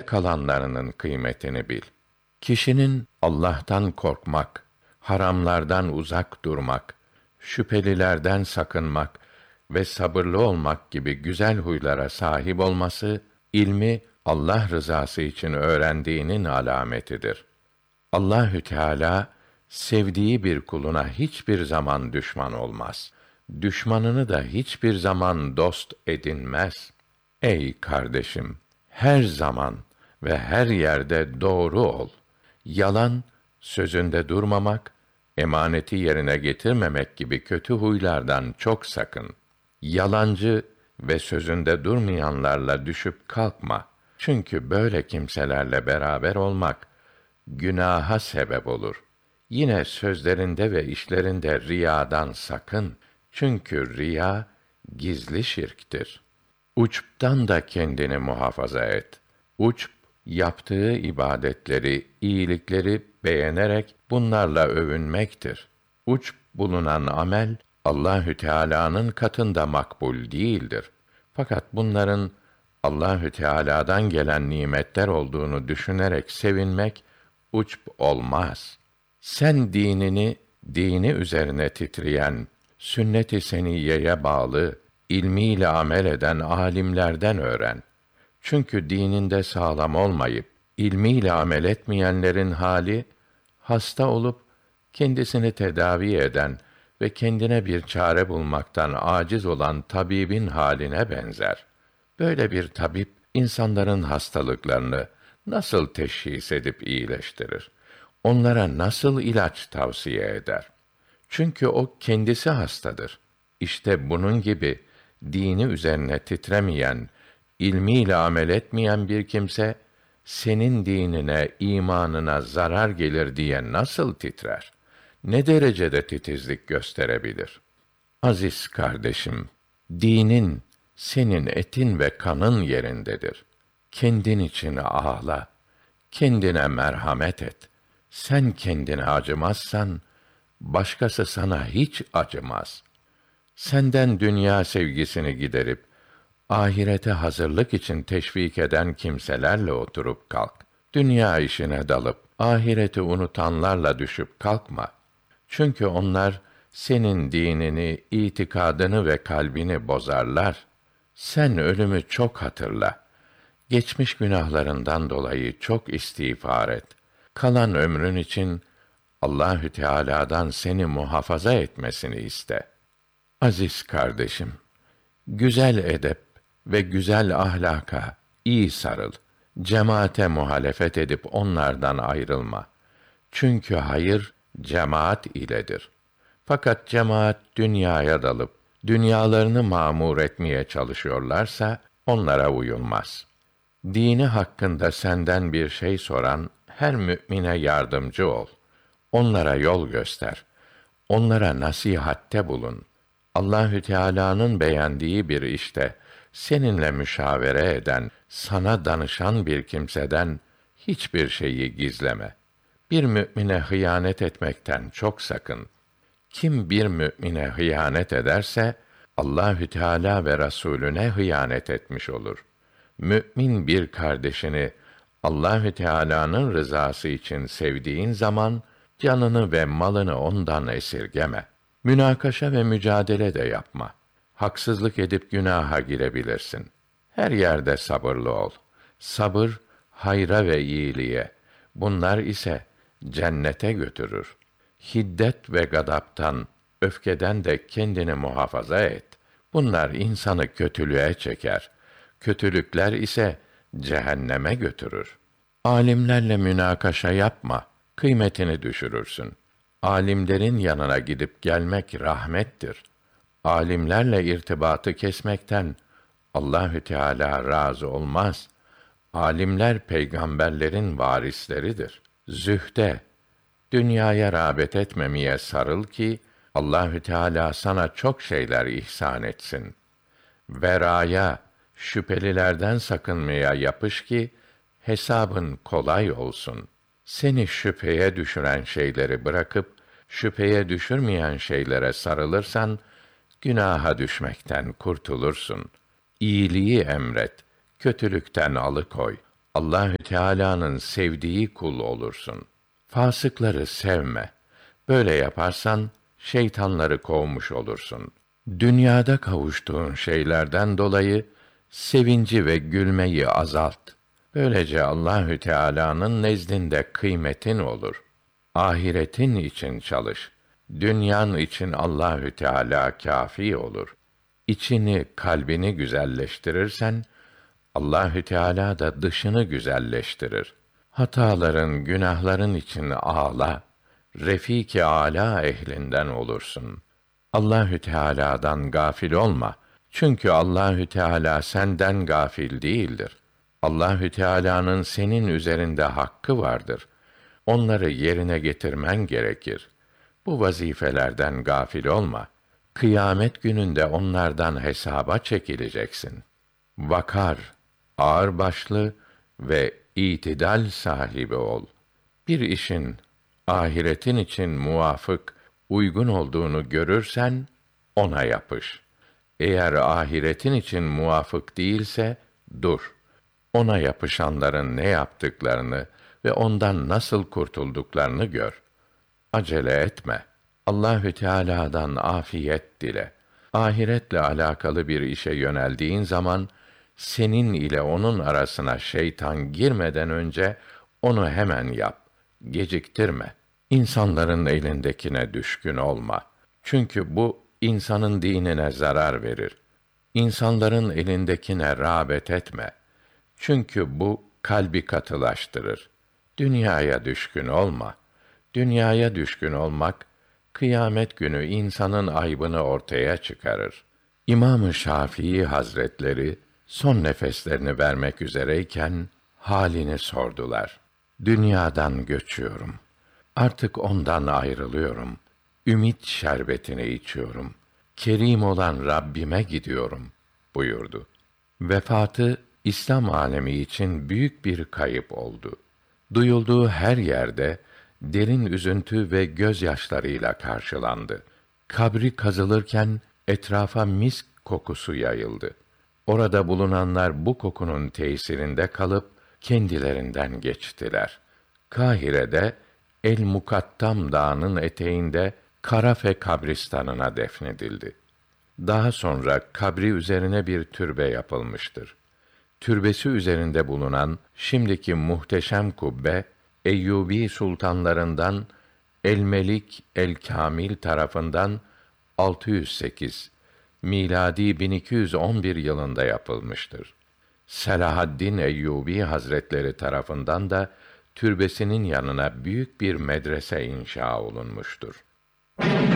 kalanlarının kıymetini bil. Kişinin Allah'tan korkmak, haramlardan uzak durmak, şüphelilerden sakınmak ve sabırlı olmak gibi güzel huylara sahip olması, ilmi Allah rızası için öğrendiğinin alametidir. Allahü Teala sevdiği bir kuluna hiçbir zaman düşman olmaz. Düşmanını da hiçbir zaman dost edinmez. Ey kardeşim, her zaman ve her yerde doğru ol. Yalan, sözünde durmamak, emaneti yerine getirmemek gibi kötü huylardan çok sakın. Yalancı ve sözünde durmayanlarla düşüp kalkma. Çünkü böyle kimselerle beraber olmak günaha sebep olur. Yine sözlerinde ve işlerinde riyadan sakın. Çünkü riya gizli şirktir. Uçptan da kendini muhafaza et. Uçp, yaptığı ibadetleri, iyilikleri beğenerek bunlarla övünmektir. Uçp bulunan amel, Allahü Teala'nın katında makbul değildir. Fakat bunların Allahü Teala'dan gelen nimetler olduğunu düşünerek sevinmek uçp olmaz. Sen dini üzerine titreyen, sünnet-i seniyyeye bağlı, ilmiyle amel eden alimlerden öğren. Çünkü dininde sağlam olmayıp ilmiyle amel etmeyenlerin hali, hasta olup kendisini tedavi eden ve kendine bir çare bulmaktan aciz olan tabibin haline benzer. Böyle bir tabip insanların hastalıklarını nasıl teşhis edip iyileştirir? Onlara nasıl ilaç tavsiye eder? Çünkü o kendisi hastadır. İşte bunun gibi dini üzerine titremeyen, ilmiyle amel etmeyen bir kimse, senin dinine, imanına zarar gelir diye nasıl titrer? Ne derecede titizlik gösterebilir? Aziz kardeşim, dinin, senin etin ve kanın yerindedir. Kendin için ağla, kendine merhamet et. Sen kendine acımazsan, başkası sana hiç acımaz. Senden dünya sevgisini giderip, ahirete hazırlık için teşvik eden kimselerle oturup kalk. Dünya işine dalıp, ahireti unutanlarla düşüp kalkma. Çünkü onlar, senin dinini, itikadını ve kalbini bozarlar. Sen ölümü çok hatırla. Geçmiş günahlarından dolayı çok istiğfar et. Kalan ömrün için Allahü Teala'dan seni muhafaza etmesini iste. Aziz kardeşim, güzel edep ve güzel ahlaka iyi sarıl. Cemaate muhalefet edip onlardan ayrılma. Çünkü hayır cemaat iledir. Fakat cemaat dünyaya dalıp dünyalarını mamur etmeye çalışıyorlarsa onlara uyulmaz. Dini hakkında senden bir şey soran her mümine yardımcı ol. Onlara yol göster. Onlara nasihatte bulun. Allahü Teala'nın beğendiği bir işte seninle müşavere eden, sana danışan bir kimseden hiçbir şeyi gizleme. Bir mümine hıyanet etmekten çok sakın. Kim bir mümine hıyanet ederse Allahü Teala ve Resulüne hıyanet etmiş olur. Mümin bir kardeşini Allahü Teala'nın rızası için sevdiğin zaman canını ve malını ondan esirgeme. Münakaşa ve mücadele de yapma. Haksızlık edip günaha girebilirsin. Her yerde sabırlı ol. Sabır hayra ve iyiliğe, bunlar ise cennete götürür. Hiddet ve gadaptan, öfkeden de kendini muhafaza et. Bunlar insanı kötülüğe çeker. Kötülükler ise cehenneme götürür. Alimlerle münakaşa yapma, kıymetini düşürürsün. Alimlerin yanına gidip gelmek rahmettir. Alimlerle irtibatı kesmekten Allahü Teala razı olmaz. Alimler peygamberlerin varisleridir. Zühde, dünyaya rağbet etmemeye sarıl ki Allahü Teala sana çok şeyler ihsan etsin. Veraya, şüphelilerden sakınmaya yapış ki hesabın kolay olsun. Seni şüpheye düşüren şeyleri bırakıp şüpheye düşürmeyen şeylere sarılırsan günaha düşmekten kurtulursun. İyiliği emret, kötülükten alıkoy. Allahü Teala'nın sevdiği kul olursun. Fasıkları sevme. Böyle yaparsan şeytanları kovmuş olursun. Dünyada kavuştuğun şeylerden dolayı sevinci ve gülmeyi azalt. Böylece Allahü Teala'nın nezdinde kıymetin olur. Ahiretin için çalış. Dünyan için Allahü Teala kâfi olur. İçini, kalbini güzelleştirirsen Allahü Teala da dışını güzelleştirir. Hataların, günahların için ağla. Refîk-i âlâ ehlinden olursun. Allahü Teala'dan gafil olma. Çünkü Allahü Teala senden gafil değildir. Allahü Teala'nın senin üzerinde hakkı vardır. Onları yerine getirmen gerekir. Bu vazifelerden gafil olma. Kıyamet gününde onlardan hesaba çekileceksin. Vakar, ağırbaşlı ve itidal sahibi ol. Bir işin ahiretin için muvafık, uygun olduğunu görürsen ona yapış. Eğer ahiretin için muvafık değilse dur. Ona yapışanların ne yaptıklarını ve ondan nasıl kurtulduklarını gör. Acele etme. Allahü Teala'dan afiyet dile. Ahiretle alakalı bir işe yöneldiğin zaman senin ile onun arasına şeytan girmeden önce onu hemen yap. Geciktirme. İnsanların elindekine düşkün olma. Çünkü bu insanın dinine zarar verir. İnsanların elindekine rağbet etme. Çünkü bu kalbi katılaştırır. Dünyaya düşkün olma. Dünyaya düşkün olmak, kıyamet günü insanın aybını ortaya çıkarır. İmam-ı Şafii Hazretleri, son nefeslerini vermek üzereyken, halini sordular. Dünyadan göçüyorum. Artık ondan ayrılıyorum. Ümit şerbetini içiyorum. Kerim olan Rabbime gidiyorum buyurdu. Vefatı İslam alemi için büyük bir kayıp oldu. Duyulduğu her yerde derin üzüntü ve gözyaşlarıyla karşılandı. Kabri kazılırken etrafa misk kokusu yayıldı. Orada bulunanlar bu kokunun tesirinde kalıp kendilerinden geçtiler. Kahire'de El Mukattam Dağı'nın eteğinde Karafe kabristanına defnedildi. Daha sonra kabri üzerine bir türbe yapılmıştır. Türbesi üzerinde bulunan şimdiki muhteşem kubbe, Eyyubi sultanlarından El-Melik el-Kamil tarafından 608 miladi 1211 yılında yapılmıştır. Selahaddin Eyyubi Hazretleri tarafından da türbesinin yanına büyük bir medrese inşa olunmuştur.